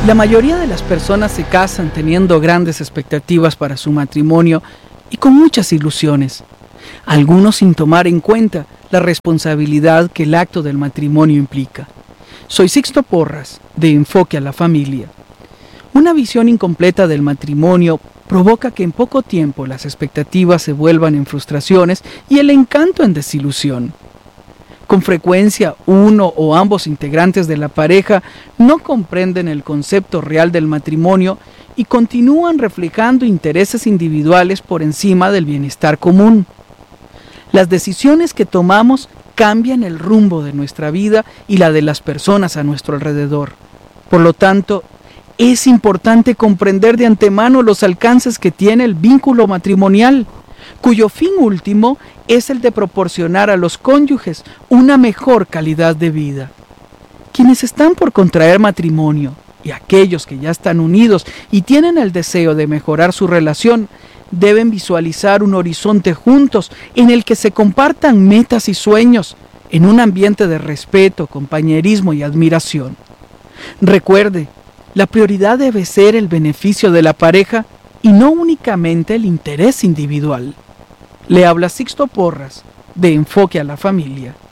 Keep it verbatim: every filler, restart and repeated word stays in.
La mayoría de las personas se casan teniendo grandes expectativas para su matrimonio y con muchas ilusiones, algunos sin tomar en cuenta la responsabilidad que el acto del matrimonio implica. Soy Sixto Porras, de Enfoque a la Familia. Una visión incompleta del matrimonio provoca que en poco tiempo las expectativas se vuelvan en frustraciones y el encanto en desilusión. Con frecuencia, uno o ambos integrantes de la pareja no comprenden el concepto real del matrimonio y continúan reflejando intereses individuales por encima del bienestar común. Las decisiones que tomamos cambian el rumbo de nuestra vida y la de las personas a nuestro alrededor. Por lo tanto, es importante comprender de antemano los alcances que tiene el vínculo matrimonial, cuyo fin último es el de proporcionar a los cónyuges una mejor calidad de vida. Quienes están por contraer matrimonio y aquellos que ya están unidos y tienen el deseo de mejorar su relación, deben visualizar un horizonte juntos en el que se compartan metas y sueños en un ambiente de respeto, compañerismo y admiración. Recuerde, la prioridad debe ser el beneficio de la pareja y no únicamente el interés individual. Le habla Sixto Porras, de Enfoque a la Familia.